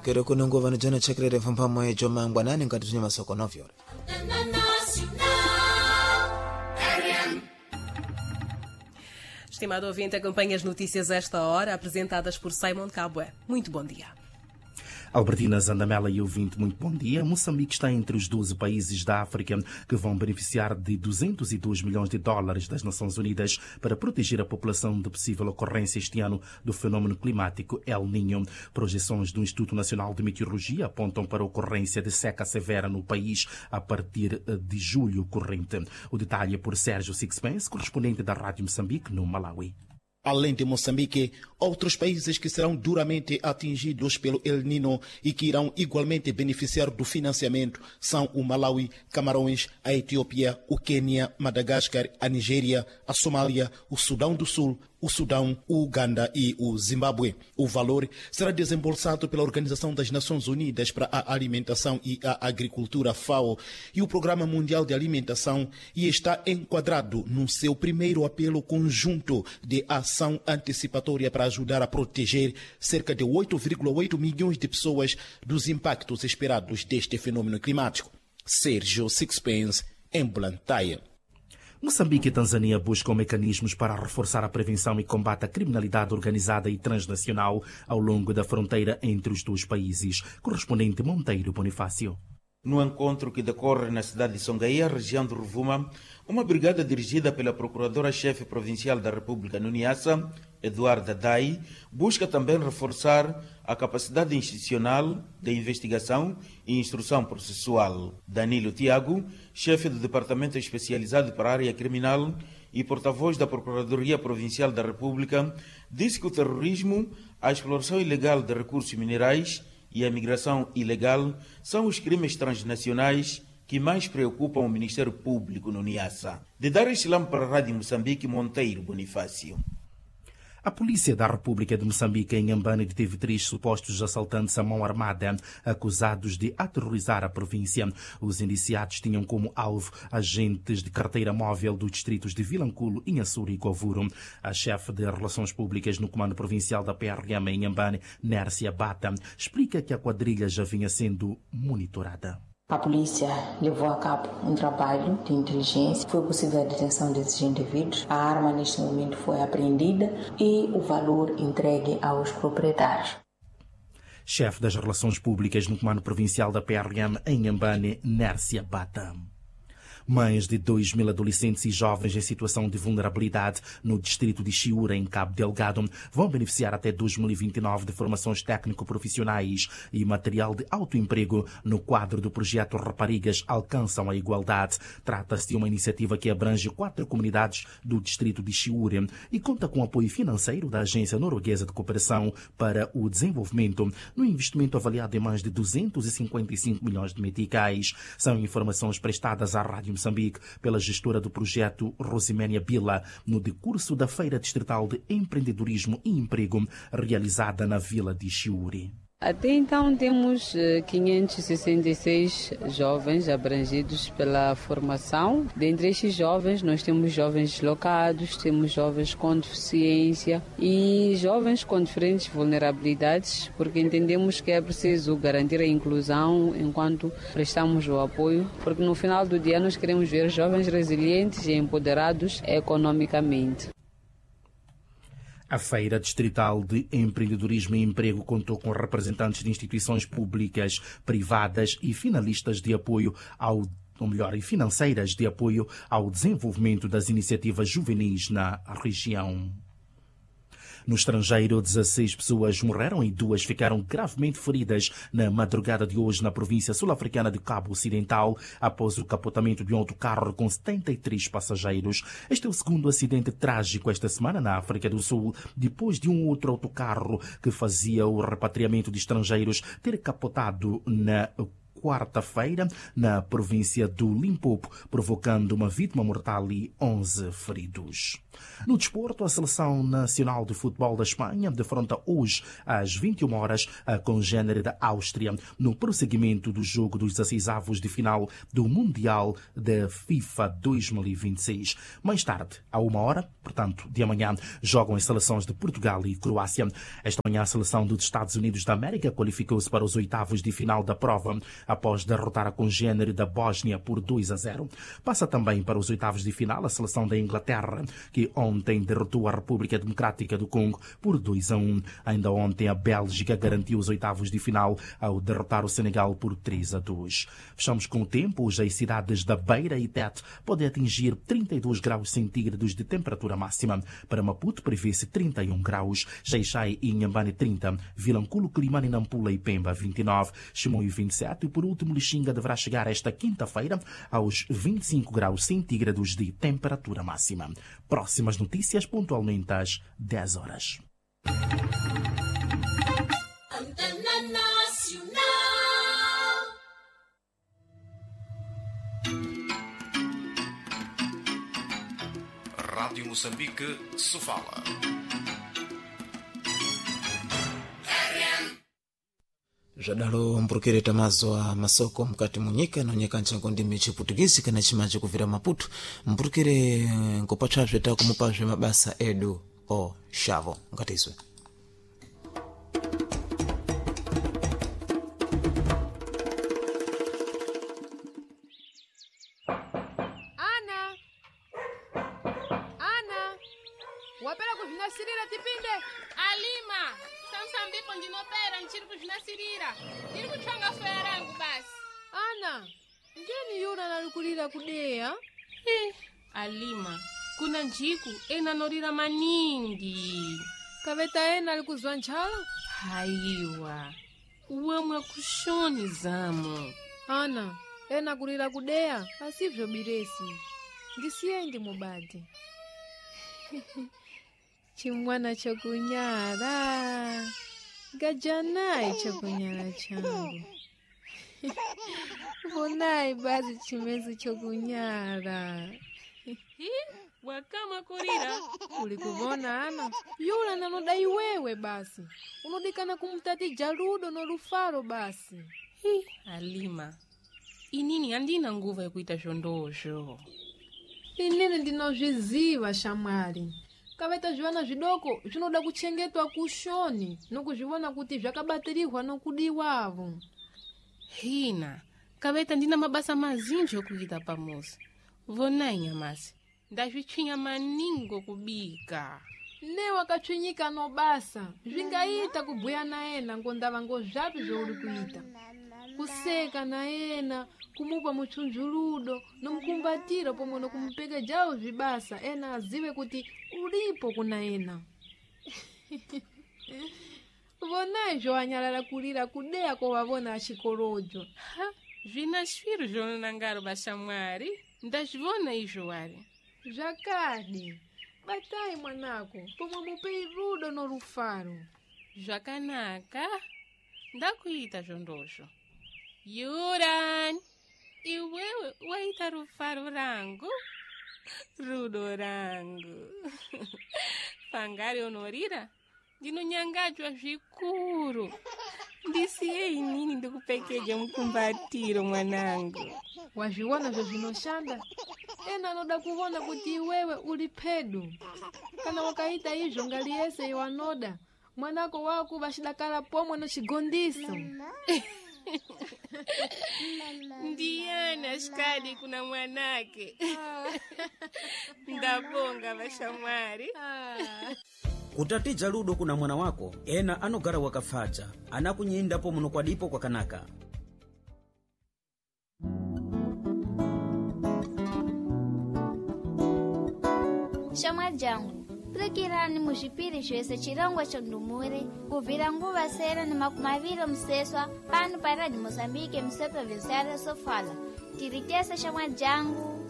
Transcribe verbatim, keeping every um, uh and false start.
kukero kuno ngova jana chakrere vampamo ejo mangwanani ngati tunyama soko novyo. Estimado ouvinte, acompanha as notícias a esta hora, apresentadas por Simon Cabwe. Muito bom dia. Albertina Zandamela e ouvinte, muito bom dia. Moçambique está entre os doze países da África que vão beneficiar de duzentos e dois milhões de dólares das Nações Unidas para proteger a população de possível ocorrência este ano do fenômeno climático El Niño. Projeções do Instituto Nacional de Meteorologia apontam para a ocorrência de seca severa no país a partir de julho corrente. O detalhe é por Sérgio Sixpence, correspondente da Rádio Moçambique, no Malawi. Além de Moçambique, outros países que serão duramente atingidos pelo El Niño e que irão igualmente beneficiar do financiamento são o Malawi, Camarões, a Etiópia, o Quênia, Madagascar, a Nigéria, a Somália, o Sudão do Sul, o Sudão, o Uganda e o Zimbábue. O valor será desembolsado pela Organização das Nações Unidas para a Alimentação e a Agricultura, FAO, e o Programa Mundial de Alimentação, e está enquadrado no seu primeiro apelo conjunto de ação antecipatória para ajudar a proteger cerca de oito vírgula oito milhões de pessoas dos impactos esperados deste fenômeno climático. Sérgio Sixpence, em Blantyre. Moçambique e Tanzânia buscam mecanismos para reforçar a prevenção e combate à criminalidade organizada e transnacional ao longo da fronteira entre os dois países. Correspondente Monteiro Bonifácio. No encontro que decorre na cidade de Songaía, região de Rovuma, uma brigada dirigida pela Procuradora-Chefe Provincial da República no Niassa, Eduarda Dai, busca também reforçar a capacidade institucional de investigação e instrução processual. Danilo Tiago, chefe do Departamento Especializado para a Área Criminal e porta-voz da Procuradoria Provincial da República, disse que o terrorismo, a exploração ilegal de recursos minerais e a migração ilegal são os crimes transnacionais que mais preocupam o Ministério Público no Niassa. De Dar es Salaam para a Rádio Moçambique, Monteiro Bonifácio. A Polícia da República de Moçambique em Inhambane deteve três supostos assaltantes à mão armada, acusados de aterrorizar a província. Os indiciados tinham como alvo agentes de carteira móvel dos distritos de Vilanculo, Inhaçuri e Govuro. A chefe de Relações Públicas no Comando Provincial da P R M em Inhambane, Nércia Bata, explica que a quadrilha já vinha sendo monitorada. A polícia levou a cabo um trabalho de inteligência. Foi possível a detenção desses indivíduos. A arma, neste momento, foi apreendida e o valor entregue aos proprietários. Chefe das Relações Públicas no Comando Provincial da P R M em Inhambane, Nércia Bata. Mães de dois mil adolescentes e jovens em situação de vulnerabilidade no distrito de Chiura, em Cabo Delgado, vão beneficiar até dois mil e vinte e nove de formações técnico-profissionais e material de autoemprego no quadro do projeto Raparigas Alcançam a Igualdade. Trata-se de uma iniciativa que abrange quatro comunidades do distrito de Chiura e conta com apoio financeiro da Agência Norueguesa de Cooperação para o Desenvolvimento, no investimento avaliado em mais de duzentos e cinquenta e cinco milhões de meticais. São informações prestadas à Rádio Moçambique pela gestora do projeto Rosiménia Bila no decurso da Feira Distrital de Empreendedorismo e Emprego realizada na Vila de Chiuri. Até então temos quinhentos e sessenta e seis jovens abrangidos pela formação. Dentre estes jovens nós temos jovens deslocados, temos jovens com deficiência e jovens com diferentes vulnerabilidades, porque entendemos que é preciso garantir a inclusão enquanto prestamos o apoio, porque no final do dia nós queremos ver jovens resilientes e empoderados economicamente. A Feira Distrital de Empreendedorismo e Emprego contou com representantes de instituições públicas, privadas e finalistas de apoio ao ou melhor, e financeiras de apoio ao desenvolvimento das iniciativas juvenis na região. No estrangeiro, dezasseis pessoas morreram e duas ficaram gravemente feridas na madrugada de hoje na província sul-africana de Cabo Ocidental, após o capotamento de um autocarro com setenta e três passageiros. Este é o segundo acidente trágico esta semana na África do Sul, depois de um outro autocarro que fazia o repatriamento de estrangeiros ter capotado na quarta-feira na província do Limpopo, provocando uma vítima mortal e onze feridos. No desporto, a Seleção Nacional de Futebol da Espanha defronta hoje às vinte e uma horas a congênere da Áustria no prosseguimento do jogo dos dezesseisavos de final do Mundial da FIFA dois mil e vinte e seis. Mais tarde, à uma hora, portanto, de amanhã, jogam as seleções de Portugal e Croácia. Esta manhã, a seleção dos Estados Unidos da América qualificou-se para os oitavos de final da prova após derrotar a congênere da Bósnia por dois a zero. Passa também para os oitavos de final a seleção da Inglaterra, que ontem derrotou a República Democrática do Congo por dois a um. Ainda ontem, a Bélgica garantiu os oitavos de final ao derrotar o Senegal por três a dois. Fechamos com o tempo. Hoje as cidades da Beira e Tete podem atingir trinta e dois graus centígrados de temperatura máxima. Para Maputo, prevê-se trinta e um graus. Xai-Xai e Inhambane, trinta. Vilanculo, Climane, Nampula e Pemba, vinte e nove. Chimoio, vinte e sete. E por último, Lixinga deverá chegar esta quinta-feira aos vinte e cinco graus centígrados de temperatura máxima. Próximas notícias pontualmente às dez horas. Antena Nacional. Rádio Moçambique, Sofala. Jadalo mpurukireta mazo a masoko mkati munyika inaonyeka nchango ndimi chiputukisi kana chimaji kuvira Maputo mpurukire nkopatwapwe ta kumupazwe mabasa edu o shavo ngatiswe. Ana Ana wapela kuvinasirira tipinde Alima samsambipo ndinopera nchiri kuzvinasirira ndiri kutsvanga foya rangu basi. Ana ngeni yona nalikulira kudeya eh, Alima kuna njiku ena norira maningi kaveta ena alikuzwa nchala haiwa uwamwe kushoni zamo. Ana ena kulira kudeya asivyo biresi ndisiyendi mubadi chimwana chokunyara gajanayi chokunyara changu vonai basi chimezi chokunyara wakama kurira ulikuvona Ana yula nanodai wewe basi unodikana kumtati Jaludo no Lufaro basi. Hi, Alima inini andina nguva yakuita zvondozvo. Inini ndinozviziva shamwari kaveta zviwana zvidoko zvinoda kuchengetwa kushoni nokuzvivona kuti zvakabatirihwa nokudiwavo. Hina kaveta ndina mabasa mazinji okuita pamuzi vonai nyamasi ndazvitsvinya maningo kubika ne wakatsvinyika no basa zvingaita kubhuya naena ngondava ngozvapi zvouri kuita kuseka naena kumupa muchunjuludo nomukumbatira pomwe nokumupeka jawo zvibasa ena azive kuti ulipo kuna ena. Vonai zvowanyalala kulira kudeya kovavona achikorojo. Ha, zvina shwiro zvononangaro bashamwari ndazvivona izvo wari zvakadi batai mwanako pomwe mupei rudo no Lufaro. Zvakanaka ndakuita zvondozvo. Yuran iwewe waita Lufaro rangu rudo rangu pangari unorira ndinonyangadzwa zvikuru ndisiye inini ndikupekeje mukumbatiro mwanangu. Wazviona zvezvinoshanda ena anoda kuona kuti iwewe uli pedu kana wakaita izvo ngaliyese iwanoda mwanako wako vachidakala pomwe nochigondiso. Ndiyani asikadi kuna mwanake. Ndabonga vashamwari. Kutati Jaludo kuna mwana wako ena anogara wakafacha anakunyindapo muno kwadipo kwa kanaka. Shamwari jangu prekirani muzvipiri zvese chirongwa chondumure kuvhira nguva sere nemakumi museswa pano paradhi Mozambique museprovincial Sofala tiri tese shamwari jangu